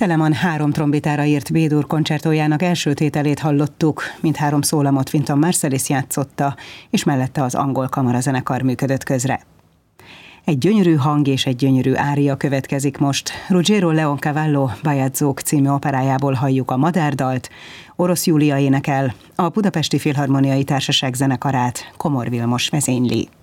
Telemann 3 trombitára írt B-dur koncertójának első tételét hallottuk, mindhárom szólamot Wynton Marsalis játszotta, és mellette az angol kamarazenekar működött közre. Egy gyönyörű hang és egy gyönyörű ária következik most. Ruggero Leoncavallo Bajadzók című operájából halljuk a Madárdalt, Orosz Júlia énekel, a Budapesti Filharmoniai Társaság zenekarát Komor Vilmos vezényli.